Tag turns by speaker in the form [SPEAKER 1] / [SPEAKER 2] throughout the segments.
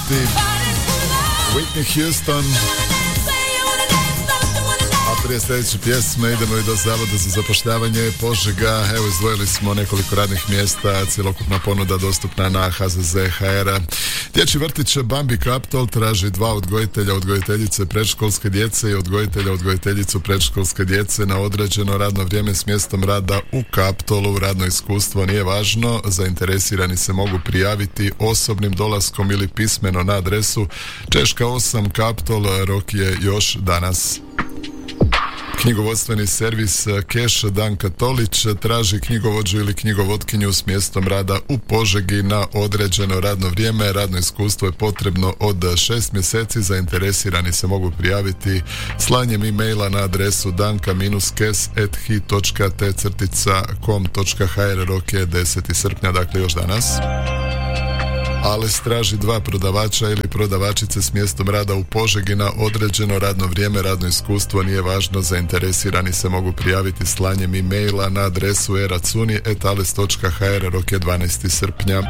[SPEAKER 1] čuti Whitney Houston. A prije sljedeće pjesme idemo i do Zavoda za zapošljavanje Požega. Evo, izdvojili smo nekoliko radnih mjesta, cjelokupna ponuda dostupna na HZZ.hr. Dječji vrtić Bambi Kaptol traži 2 odgojitelja, odgojiteljice predškolske djece i odgojitelja, odgojiteljicu predškolske djece na određeno radno vrijeme s mjestom rada u Kaptolu. Radno iskustvo nije važno, zainteresirani se mogu prijaviti osobnim dolaskom ili pismeno na adresu Češka 8 Kaptol, rok je još danas. Knjigovodstveni servis Keš Danka Tolić traži knjigovođu ili knjigovodkinju s mjestom rada u Požegi na određeno radno vrijeme. Radno iskustvo je potrebno od 6 mjeseci. Zainteresirani se mogu prijaviti slanjem e-maila na adresu danka-kes@hi.t-com.hr. Rok je 10. srpnja, dakle još danas. Ales traži 2 prodavača ili prodavačice s mjestom rada u Požegi na određeno radno vrijeme. Radno iskustvo nije važno, zainteresirani se mogu prijaviti slanjem e-maila na adresu eracuni@ales.hr. Rok je 12. srpnja.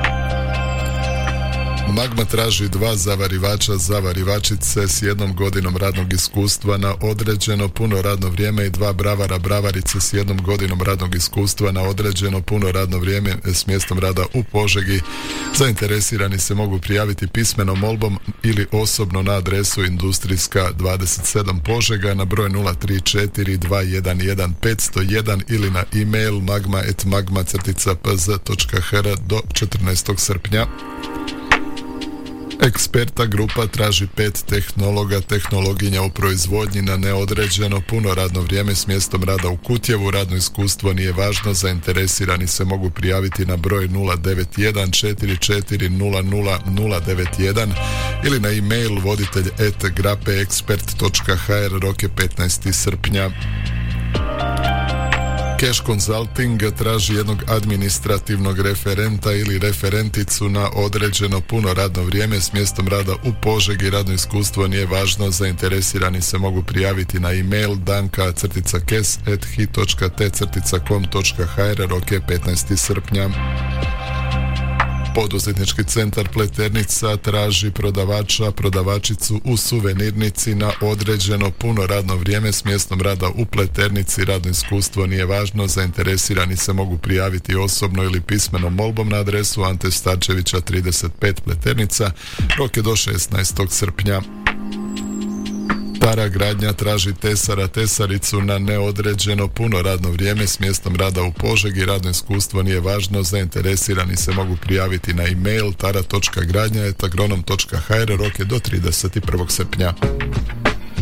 [SPEAKER 1] Magma traži 2 zavarivača, zavarivačice s 1 godinom radnog iskustva na određeno puno radno vrijeme i 2 bravara, bravarice s 1 godinom radnog iskustva na određeno puno radno vrijeme s mjestom rada u Požegi. Zainteresirani se mogu prijaviti pismenom molbom ili osobno na adresu Industrijska 27 Požega na broj 034 211 501 ili na e-mail magma@magma-pz.hr do 14. srpnja. Eksperta grupa traži 5 tehnologa, tehnologinja u proizvodnji na neodređeno puno radno vrijeme s mjestom rada u Kutjevu. Radno iskustvo nije važno, zainteresirani se mogu prijaviti na broj 091 4400 091 ili na e-mail voditelj@grapeexpert.hr. Rok je 15. srpnja. Cash Consulting traži jednog administrativnog referenta ili referenticu na određeno puno radno vrijeme s mjestom rada u Požegi. Radno iskustvo nije važno, zainteresirani se mogu prijaviti na e-mail danka-kes@hi.t-com.hr. Rok je 15. srpnja. Poduzetnički centar Pleternica traži prodavača, prodavačicu u suvenirnici na određeno puno radno vrijeme s mjestom rada u Pleternici. Radno iskustvo nije važno, zainteresirani se mogu prijaviti osobno ili pismenom molbom na adresu Ante Starčevića 35 Pleternica. Rok je do 16. srpnja. Tara Gradnja traži tesara, tesaricu na neodređeno puno radno vrijeme s mjestom rada u Požegi. Radno iskustvo nije važno, zainteresirani se mogu prijaviti na e-mail tara.gradnja@agronom.hr. Rok je do 31. srpnja.